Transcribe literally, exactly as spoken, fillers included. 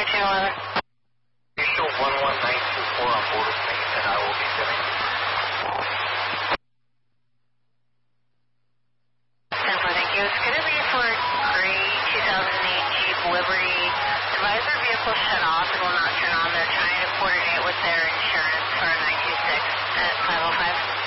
nineteen eleven. You show one one nine two four on board with me, and I will be sitting. ten four, thank you. It's going to be for gray two thousand eight Jeep Liberty. Advisor vehicle shut off and will not turn on. They're trying to coordinate with their insurance for a nine two six at five oh five.